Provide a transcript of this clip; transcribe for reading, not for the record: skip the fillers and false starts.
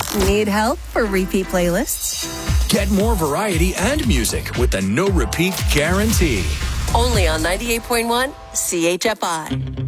Need help for repeat playlists? Get more variety and music with the no repeat guarantee. Only on 98.1 CHFI.